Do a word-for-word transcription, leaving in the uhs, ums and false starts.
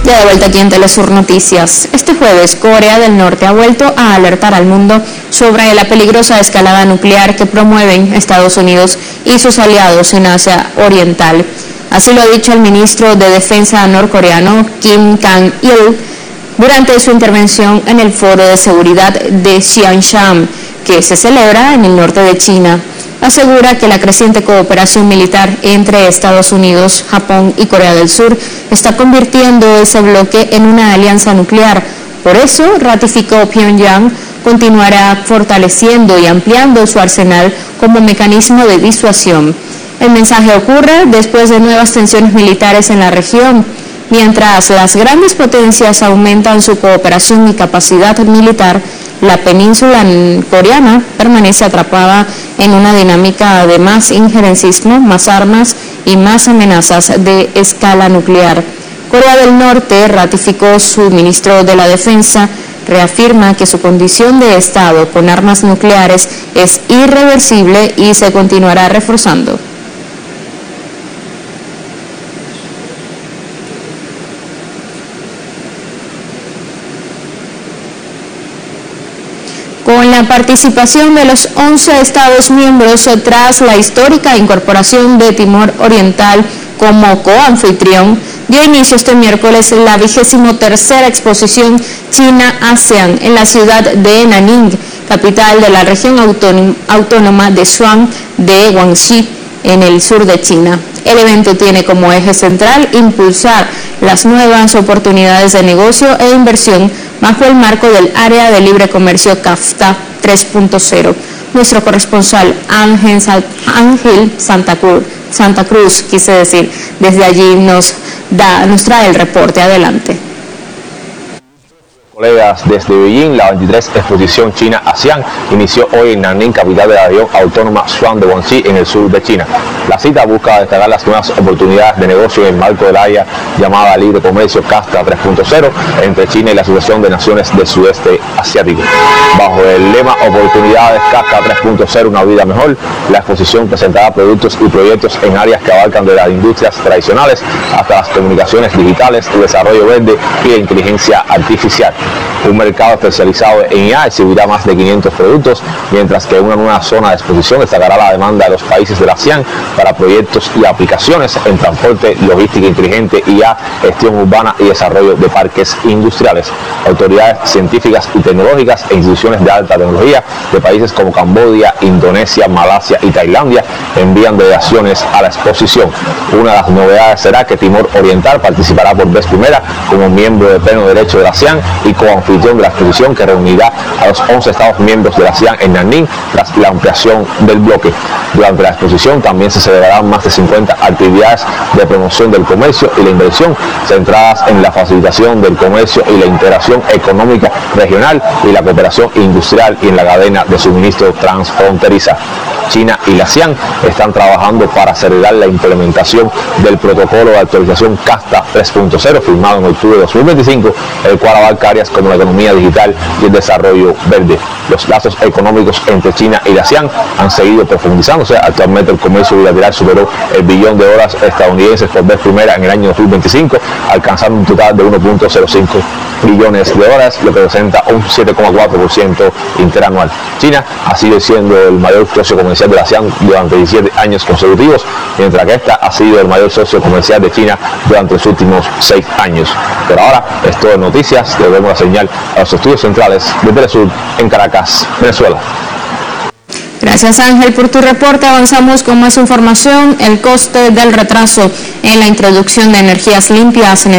Ya de vuelta aquí en Telesur Noticias. Este jueves, Corea del Norte ha vuelto a alertar al mundo sobre la peligrosa escalada nuclear que promueven Estados Unidos y sus aliados en Asia Oriental. Así lo ha dicho el ministro de Defensa norcoreano Kim Kang-il durante su intervención en el Foro de Seguridad de Xiangshan, que se celebra en el norte de China. Asegura que la creciente cooperación militar entre Estados Unidos, Japón y Corea del Sur está convirtiendo ese bloque en una alianza nuclear. Por eso, ratificó Pyongyang, continuará fortaleciendo y ampliando su arsenal como mecanismo de disuasión. El mensaje ocurre después de nuevas tensiones militares en la región. Mientras las grandes potencias aumentan su cooperación y capacidad militar, la península coreana permanece atrapada en una dinámica de más injerencismo, más armas y más amenazas de escala nuclear. Corea del Norte ratificó su ministro de la Defensa, reafirma que su condición de Estado con armas nucleares es irreversible y se continuará reforzando. Con la participación de los once Estados miembros tras la histórica incorporación de Timor Oriental como coanfitrión, dio inicio este miércoles la vigésimo tercera exposición China-ASEAN en la ciudad de Nanning, capital de la región autónoma de Shuang de Guangxi, en el sur de China. El evento tiene como eje central impulsar las nuevas oportunidades de negocio e inversión bajo el marco del Área de Libre Comercio CAFTA tres punto cero. Nuestro corresponsal Ángel, Ángel Santa Cruz, Santa Cruz, quise decir, desde allí nos, da, nos trae el reporte. Adelante. Colegas, desde Beijing, la veintitrés exposición China-ASEAN inició hoy en Nanning, capital de la región autónoma Shuang de Guangxi, en el sur de China. La cita busca destacar las nuevas oportunidades de negocio en el marco del área llamada Libre Comercio CAFTA tres punto cero entre China y la Asociación de Naciones del Sudeste Asiático. Bajo el lema Oportunidades CAFTA tres punto cero, una vida mejor, la exposición presentará productos y proyectos en áreas que abarcan de las industrias tradicionales hasta las comunicaciones digitales, el desarrollo verde y la inteligencia artificial. Un mercado especializado en I A exhibirá más de quinientos productos, mientras que una nueva zona de exposición destacará la demanda de los países de la ASEAN para proyectos y aplicaciones en transporte, logística inteligente, I A, gestión urbana y desarrollo de parques industriales. Autoridades científicas y tecnológicas e instituciones de alta tecnología de países como Camboya, Indonesia, Malasia y Tailandia envían delegaciones a la exposición. Una de las novedades será que Timor Oriental participará por vez primera como miembro de pleno derecho de la ASEAN y como anfitrión de la exposición que reunirá a los once Estados miembros de la ASEAN en Nanning tras la ampliación del bloque. Durante la exposición también se celebrarán más de cincuenta actividades de promoción del comercio y la inversión centradas en la facilitación del comercio y la integración económica regional y la cooperación industrial y en la cadena de suministro transfronteriza. China y la ASEAN están trabajando para acelerar la implementación del protocolo de actualización CAFTA tres punto cero firmado en octubre de dos mil veinticinco, el cual abarca áreas como la economía digital y el desarrollo verde. Los lazos económicos entre China y la ASEAN han seguido profundizándose. Actualmente el comercio bilateral superó el billón de dólares estadounidenses por vez primera en el año dos mil veinticinco, alcanzando un total de uno punto cero cinco billones de dólares, lo que representa un siete coma cuatro por ciento interanual. China ha sido siendo el mayor socio comercial de la ASEAN durante diecisiete años consecutivos, mientras que esta ha sido el mayor socio comercial de China durante los últimos seis años. Por ahora, es todo en noticias. Le damos la señal a los estudios centrales de Telesur en Caracas, Venezuela. Gracias, Ángel, por tu reporte. Avanzamos con más información. El coste del retraso en la introducción de energías limpias en el